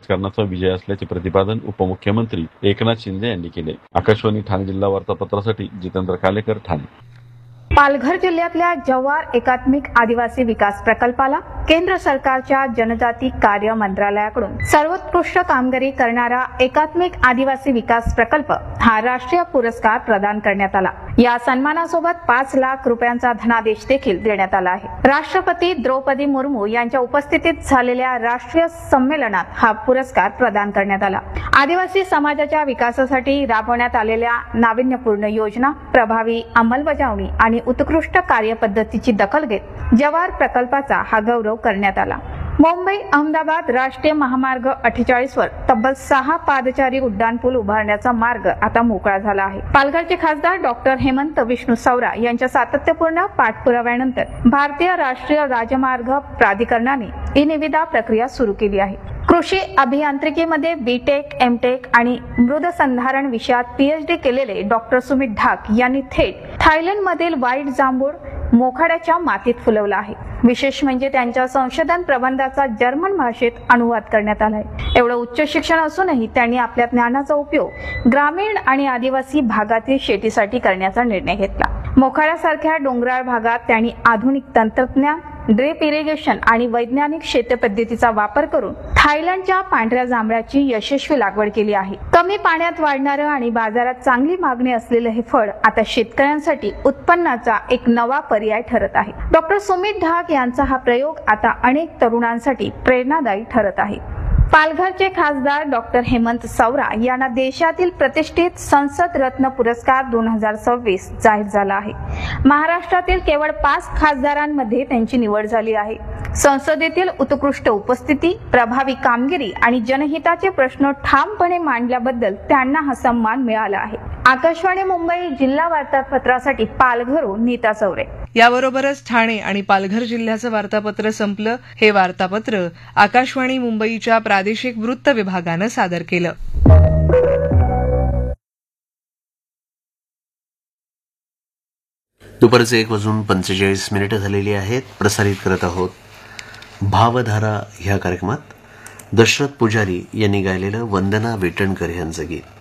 राजकारणाचा विजय असल्याचे प्रतिपादन उपमुख्यमंत्री एकनाथ शिंदे यांनी केले. आकाशवाणी ठाणे जिल्हा वार्तापत्रासाठी जितेंद्र कालेकर, ठाणे. पालघर जिल्ह्यातल्या जव्हार एकात्मिक आदिवासी विकास प्रकल्पाला केंद्र सरकारच्या जनजाती कार्य मंत्रालयाकडून सर्वोत्कृष्ट कामगिरी करणारा एकात्मिक आदिवासी विकास प्रकल्प हा राष्ट्रीय पुरस्कार प्रदान करण्यात आला. या सन्मानासोबत 5 लाख रुपयांचा धनादेश देखील देण्यात आला आहे. राष्ट्रपती द्रौपदी मुर्मू यांच्या उपस्थितीत झालेल्या राष्ट्रीय संमेलनात हा पुरस्कार प्रदान करण्यात आला. आदिवासी समाजाच्या विकासासाठी राबवण्यात आलेल्या नाविन्यपूर्ण योजना, प्रभावी अंमलबजावणी आणि उत्कृष्ट कार्यपद्धतीची दखल घेत जव्हार प्रकल्पाचा हा गौरव करण्यात आला. मुंबई अहमदाबाद राष्ट्रीय महामार्ग 48 वर तब्बल 6 पादचारी उड्डाणपूल उभारण्याचा मार्ग आता मोकळा झाला आहे. पालघरचे खासदार डॉक्टर हेमंत विष्णू सवरा यांच्या सातत्यपूर्ण पाठपुराव्यानंतर भारतीय राष्ट्रीय राजमार्ग प्राधिकरणाने ही निविदा प्रक्रिया सुरू केली आहे. कृषी अभियांत्रिकीमध्ये बीटेक, एमटेक आणि मृदसंधारण विषयात पीएचडी केलेले डॉक्टर सुमित ढाक यांनी थेट थायलंडमधील व्हाईट जांभूळ मोखाड्याच्या मातीत फुलवला आहे. विशेष म्हणजे त्यांच्या संशोधन प्रबंधाचा जर्मन भाषेत अनुवाद करण्यात आलाय. एवढं उच्च शिक्षण असूनही त्यांनी आपल्या ज्ञानाचा उपयोग ग्रामीण आणि आदिवासी भागातील शेतीसाठी करण्याचा निर्णय घेतला. मोखाड्यासारख्या डोंगराळ भागात त्यांनी आधुनिक तंत्रज्ञान, ड्रिप इरिगेशन आणि वैज्ञानिक शेतीपद्धतीचा वापर करून थायलंडच्या पांढऱ्या जांभळाची यशस्वी लागवड केली आहे. कमी पाण्यात वाढणारं आणि बाजारात चांगली मागणी असलेलं हे फळ आता शेतकऱ्यांसाठी उत्पन्नाचा एक नवा पर्याय ठरत आहे. डॉक्टर सुमित ढाक यांचा हा प्रयोग आता अनेक तरुणांसाठी प्रेरणादायी ठरत आहे. पालघरचे खासदार डॉक्टर हेमंत सवरा यांना देशातील प्रतिष्ठित संसद रत्न पुरस्कार 2026 जाहीर झाला आहे. महाराष्ट्रातील केवळ 5 खासदारांमध्ये त्यांची निवड झाली आहे. संसदेतील उत्कृष्ट उपस्थिती, प्रभावी कामगिरी आणि जनहिताचे प्रश्न ठामपणे मांडल्याबद्दल त्यांना हा सन्मान मिळाला आहे. आकाशवाणी मुंबई जिल्हा वार्तापत्रासाठी पालघरहून नीता चौरे. याबरोबरच ठाणे आणि पालघर जिल्ह्याचं वार्तापत्र संपलं. हे वार्तापत्र आकाशवाणी मुंबईच्या प्रादेशिक वृत्त विभागानं सादर केलं. दुपारचे 1:45 झालेली आहेत. प्रसारित करत आहोत भावधारा ह्या कार्यक्रमात दशरथ पुजारी यांनी गायलेलं वंदना वेटणकर यांचं गीत.